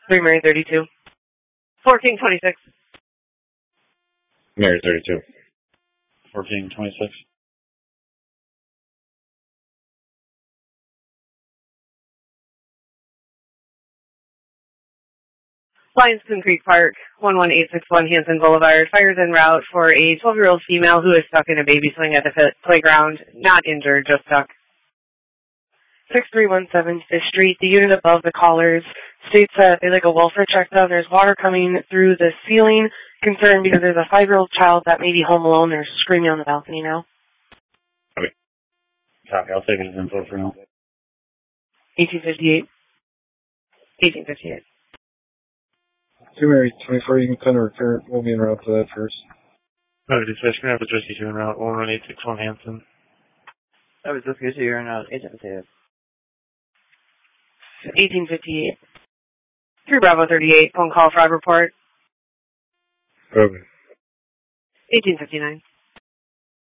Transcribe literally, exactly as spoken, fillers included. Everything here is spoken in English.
three Mary thirty-two. four King twenty-six. Mary thirty-two. four King twenty-six. Lionston Creek Park, one one eight six one Hanson Boulevard. Fires en route for a twelve-year-old female who is stuck in a baby swing at the playground. Not injured, just stuck. six three one seven Fifth Street. The unit above the callers states that they'd like a welfare check done. There's water coming through the ceiling. Concerned because there's a five-year-old child that may be home alone. They're screaming on the balcony now. Okay. Copy. I'll take his info for now. eighteen fifty-eight. eighteen fifty-eight. two Mary twenty-four, you can send a repair. We'll be en route to that first. Okay, dispatch. Can I have the Jersey two en route? one one eight six one Hanson. That was just good to hear out. Agent Potato. eighteen fifty-eight. three Bravo thirty-eight. Phone call fraud report. Okay. eighteen fifty-nine.